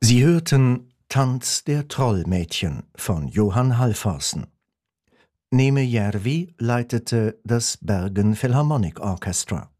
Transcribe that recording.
Sie hörten Tanz der Trollmädchen von Johann Halvorsen. Neeme Järvi leitete das Bergen Philharmonic Orchestra.